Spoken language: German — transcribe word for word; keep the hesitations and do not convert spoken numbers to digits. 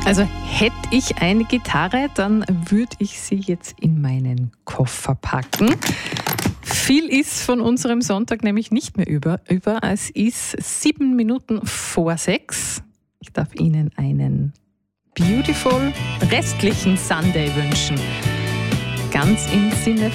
Also hätte ich eine Gitarre, dann würde ich sie jetzt in meinen Koffer packen. Viel ist von unserem Sonntag nämlich nicht mehr über. über. Es ist sieben Minuten vor sechs. Ich darf Ihnen einen beautiful restlichen Sunday wünschen. Ganz im Sinne